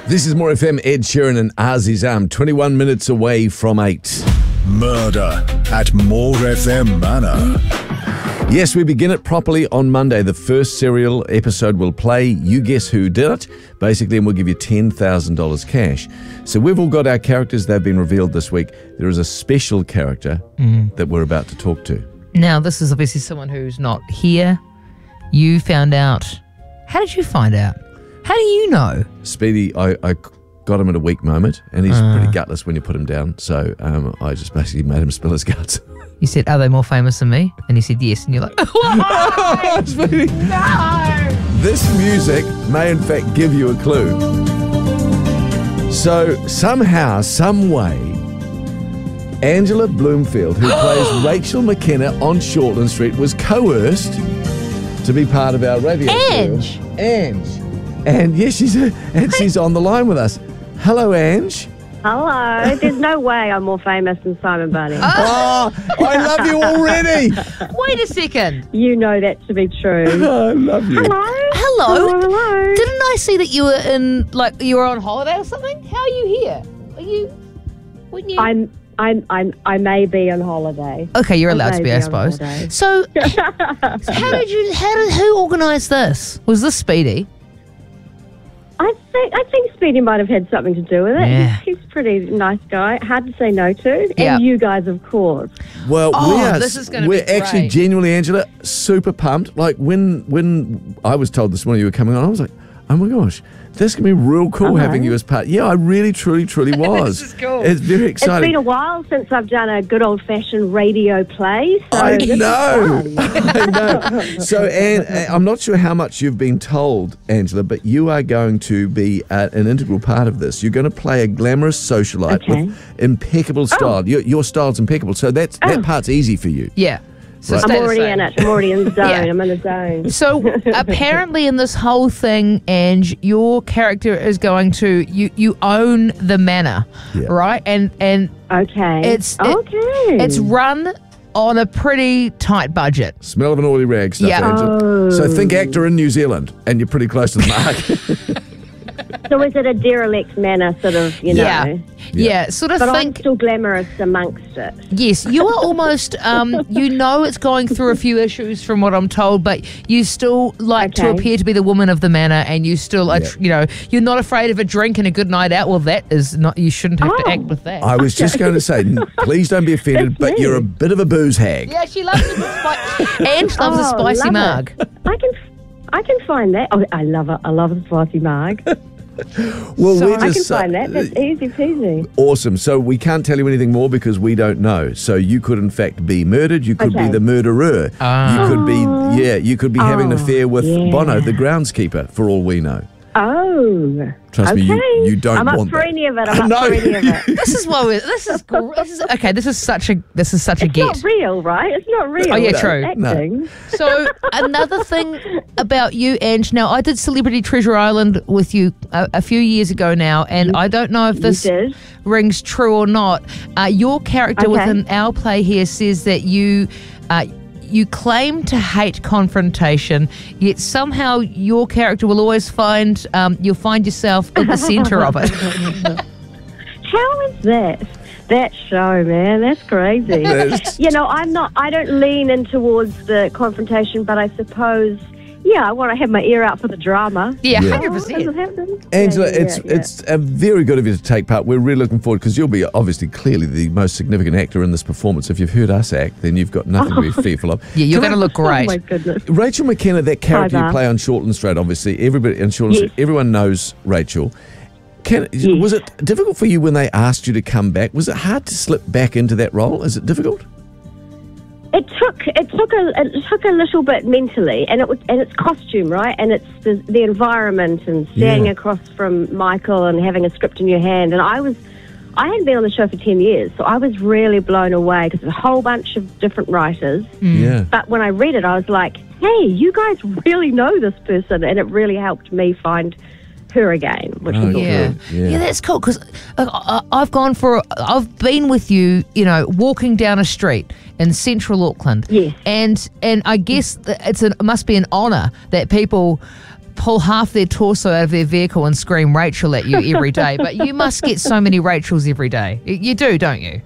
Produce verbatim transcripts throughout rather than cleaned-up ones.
This is More F M, Ed Sheeran and Aziz Am, twenty-one minutes away from eight. Murder at More F M Manor. Yes, we begin it properly on Monday. The first serial episode will play You Guess Who Did It, basically, and we'll give you ten thousand dollars cash. So we've all got our characters. They've been revealed this week. There is a special character mm. that we're about to talk to. Now, this is obviously someone who's not here. You found out. How did you find out? How do you know? Speedy, I, I got him at a weak moment, and he's uh. pretty gutless when you put him down. So um, I just basically made him spill his guts. You said, are they more famous than me? And he said, yes. And you're like, why? Speedy. No! This music may in fact give you a clue. So somehow, some way, Angela Bloomfield, who plays Rachel McKenna on Shortland Street, was coerced to be part of our radio Ange. show. Ange. And yes, she's a, and she's on the line with us. Hello, Ange. Hello. There's no way I'm more famous than Simon Bunny. Oh, I love you already. Wait a second. You know that to be true. I love you. Hello. Hello. Hello. Hello. Didn't I see that you were in, like, you were on holiday or something? How are you here? Are you, wouldn't you? I'm, I'm, I'm, I may be on holiday. Okay, you're I allowed may to be, be I on suppose. holiday. So, so how did you, how did, who organised this? Was this Speedy? I think I think Speedy might have had something to do with it. Yeah. He's, he's a pretty nice guy, hard to say no to. And Yeah. you guys, of course. Well, Oh, we are, this is gonna we're be actually great. genuinely, Angela, super pumped. Like when when I was told this morning you were coming on, I was like, oh my gosh, this can be real cool Uh-huh. having you as part. Yeah, I really, truly, truly was. This is cool. It's very It's exciting. been a while since I've done a good old-fashioned radio play. So I this is know. fun. I know. So, Anne, uh, I'm not sure how much you've been told, Angela, but you are going to be uh, an integral part of this. You're going to play a glamorous socialite Okay. with impeccable style. Your, your style's impeccable, so that's, that Oh. part's easy for you. Yeah. So Right. stay I'm the already same. in it. I'm already in the zone. Yeah. I'm in the zone. So apparently in this whole thing, Ange, your character is going to you. You own the manor, Yeah. right? And and Okay. it's it- okay. it's run on a pretty tight budget. Smell of an oily rag stuff, Yeah. Angela. Oh. So think actor in New Zealand, and you're pretty close to the mark. So is it a derelict manner, sort of, you know? Yeah. yeah, Yeah. Sort of But I'm think. still glamorous amongst it. Yes, you are almost. Um, you know, it's going through a few issues from what I'm told, but you still like to Okay. appear to be the woman of the manor, and you still, are, Yeah. tr- you know, you're not afraid of a drink and a good night out. Well, that is not. You shouldn't have to Oh. act with that. I was just going to say, n- please don't be offended, That's but me. you're a bit of a booze hag. Yeah, she loves a good spicy. Ange loves a Oh, spicy love mug. it. I can, I can find that. Oh, I love it. I love a spicy mug. Well, So we I I can just find that. That's easy peasy. Awesome. So we can't tell you anything more because we don't know. So you could in fact be murdered. You could be Okay. the murderer. Ah. You could be, yeah, you could be having an Oh, affair with yeah. Bono, the groundskeeper, for all we know. Oh. Trust okay. me, you- you don't I'm up want for that. any of it. I'm No. up for any of it. This is what we're, this is gr- this is okay. This is such a this is such a It's get. not real, right? It's not real. Oh, yeah, It's true. Acting. So another thing about you, Ange. Now I did Celebrity Treasure Island with you a, a few years ago now, and I don't know if this did. rings true or not. Uh, your character Okay. within our play here says that you. Uh, You claim to hate confrontation, yet somehow your character will always find um, you'll find yourself in the centre of it. How is that? That show, man, that's crazy. That's- You know, I'm not. I don't lean in towards the confrontation, but I suppose, yeah, I want to have my ear out for the drama. Yeah, Yeah. hundred Oh, does it percent. happen? Angela, Yeah, yeah, it's yeah. it's a very good of you to take part. We're really looking forward because you'll be obviously clearly the most significant actor in this performance. If you've heard us act, then you've got nothing to be fearful of. Yeah, you're Can going to I- look great. Oh my goodness. Rachel McKenna, that character you Bye-bye. play on Shortland Street, obviously everybody in Shortland Yes. Street, everyone knows Rachel. Can, Yes. Was it difficult for you when they asked you to come back? Was it hard to slip back into that role? Is it difficult? It took it took a it took a little bit mentally, and it was and it's costume, right? And it's the, the environment and standing Yeah. across from Michael and having a script in your hand. And I was I hadn't been on the show for ten years, so I was really blown away because there's a whole bunch of different writers. Yeah. But when I read it, I was like, hey, you guys really know this person, and it really helped me find her again, which Oh, was awesome. Yeah. Good, yeah. yeah, that's cool because I've gone for, I've been with you, you know, walking down a street in central Auckland. Yes. And and I guess that it's an, it must be an honour that people pull half their torso out of their vehicle and scream Rachel at you every day. But you must get so many Rachels every day. You do, don't you?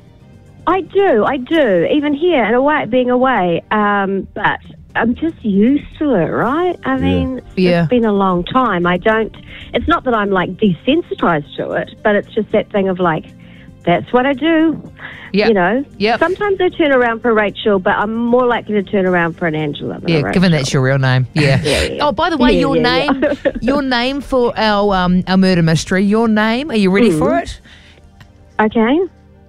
I do, I do. Even here, and away, being away. Um, but I'm just used to it, right? I mean, it's Yeah. been a long time. I don't. It's not that I'm like desensitized to it, but it's just that thing of like, that's what I do. Yeah. You know. Yep. Sometimes I turn around for Rachel, but I'm more likely to turn around for an Angela than a Yeah, Rachel. given that's your real name. Yeah. Yeah, yeah. Oh, by the way, Yeah, your yeah, name, your name for our um our murder mystery. Your name. Are you ready Mm-hmm. for it? Okay.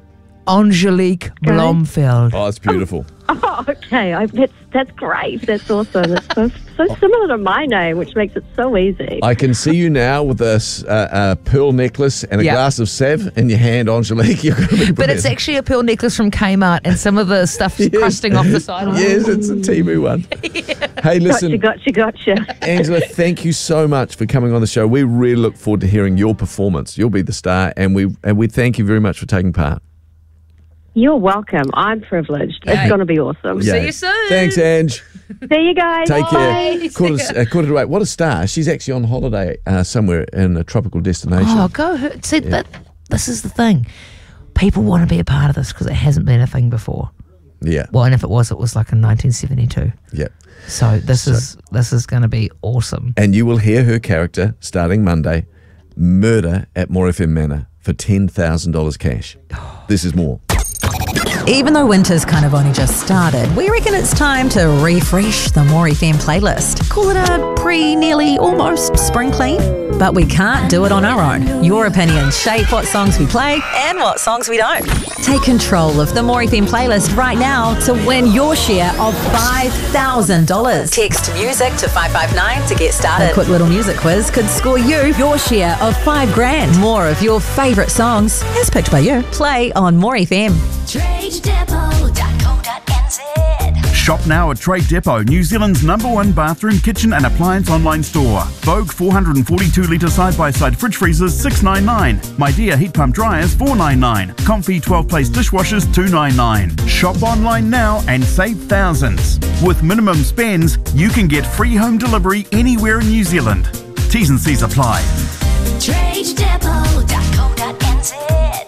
Angelique Blomfield. Oh, it's beautiful. Oh, okay. I, that's that's great. That's awesome. It's so, so similar to my name, which makes it so easy. I can see you now with a, s- a- a pearl necklace and a Yep. glass of Sav in your hand, Angelique. You're going to be But brilliant. it's actually a pearl necklace from Kmart, and some of the stuff's Yes. crusting off the side. Yes, it's a Timu one. Hey, listen, Gotcha, gotcha, gotcha. Angela, thank you so much for coming on the show. We really look forward to hearing your performance. You'll be the star, and we and we thank you very much for taking part. You're welcome. I'm privileged. Okay. It's going to be awesome. See you soon. Thanks, Ange. See you guys. Take Bye. care. Quarter, to- uh, quarter to eight. What a star. She's actually on holiday uh, somewhere in a tropical destination. Oh, go. her- See, that, this is the thing. People want to be a part of this because it hasn't been a thing before. Yeah. Well, and if it was, it was like in nineteen seventy-two. Yeah. So this is this is going to be awesome. And you will hear her character starting Monday, Murder at More F M Manor, for ten thousand dollars cash. This is more. Even though winter's kind of only just started, we reckon it's time to refresh the More F M playlist. Call it a pre, nearly, almost spring clean. But we can't do it on our own. Your opinions shape what songs we play and what songs we don't. Take control of the More F M playlist right now to win your share of five thousand dollars. Text music to five five nine to get started. A quick little music quiz could score you your share of five grand. More of your favourite songs, as picked by you, play on More F M. trade depot dot co dot n z. Shop now at Trade Depot, New Zealand's number one bathroom, kitchen and appliance online store. Vogue four hundred forty-two litre side-by-side fridge freezers six ninety-nine. My Dear heat pump dryers four ninety-nine. Comfy twelve place dishwashers two ninety-nine. Shop online now and save thousands. With minimum spends, you can get free home delivery anywhere in New Zealand. T's and C's apply. trade depot dot co dot n z.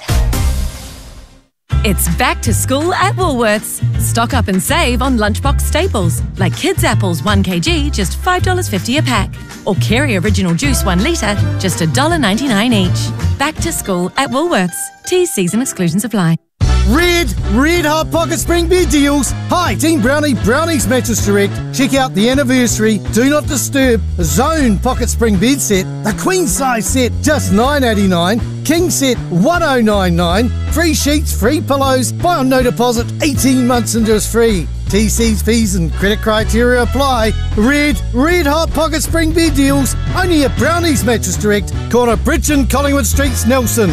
It's back to school at Woolworths. Stock up and save on lunchbox staples like kids' apples one kilogram, just five dollars fifty a pack. Or Kerry Original Juice one litre, just one dollar ninety-nine each. Back to school at Woolworths. T's, C's and exclusions apply. Red, red hot pocket spring bed deals. Hi, Team Brownie, Brownie's Mattress Direct. Check out the anniversary Do Not Disturb Zone pocket spring bed set. The queen size set, just nine eighty-nine. King set, one oh nine nine. Free sheets, free pillows. Buy on no deposit, eighteen months interest free. T Cs, fees and credit criteria apply. Red, red hot pocket spring bed deals. Only at Brownie's Mattress Direct. Corner Bridge and Collingwood Streets, Nelson.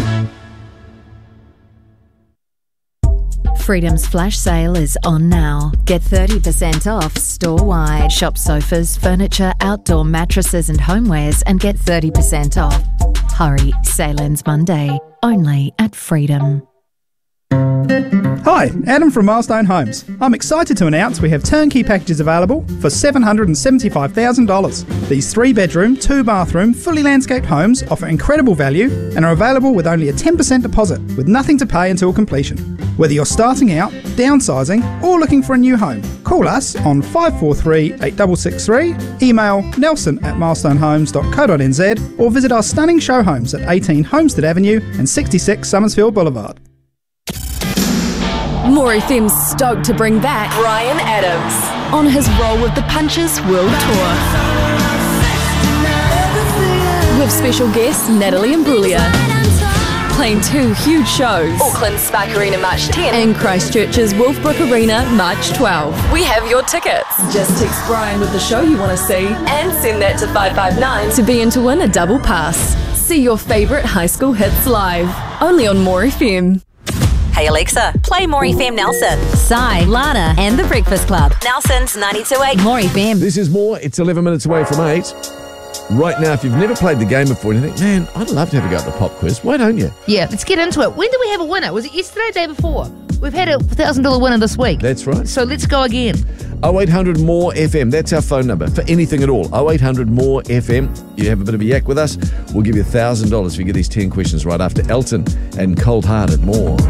Freedom's flash sale is on now. Get thirty percent off store-wide. Shop sofas, furniture, outdoor mattresses and homewares and get thirty percent off. Hurry, sale ends Monday. Only at Freedom. Hi, Adam from Milestone Homes. I'm excited to announce we have turnkey packages available for seven hundred seventy-five thousand dollars. These three bedroom, two bathroom, fully landscaped homes offer incredible value and are available with only a ten percent deposit with nothing to pay until completion. Whether you're starting out, downsizing or looking for a new home, call us on five four three, eight six six three, email nelson at milestonehomes dot co dot n z or visit our stunning show homes at eighteen Homestead Avenue and sixty-six Summersfield Boulevard. More F M's stoked to bring back Bryan Adams on his Roll with the Punches World Tour. With special guests Natalie Imbruglia. Playing two huge shows. Auckland's Spark Arena March tenth and Christchurch's Wolfbrook Arena March twelfth. We have your tickets. Just text Bryan with the show you want to see and send that to five five nine to be in to win a double pass. See your favourite high school hits live. Only on More F M. Hey Alexa, play More F M Nelson. Sai, Lana, and The Breakfast Club. Nelson's ninety-two point eight More F M. This is more. It's eleven minutes away from eight. Right now, if you've never played the game before and you think, man, I'd love to have a go at the pop quiz, why don't you? Yeah, let's get into it. When did we have a winner? Was it yesterday or the day before? We've had a one thousand dollars winner this week. That's right. So let's go again. oh eight hundred more F M. That's our phone number for anything at all. oh eight hundred more F M. You have a bit of a yak with us, we'll give you one thousand dollars if you get these ten questions right after Elton and Cold Hearted. More.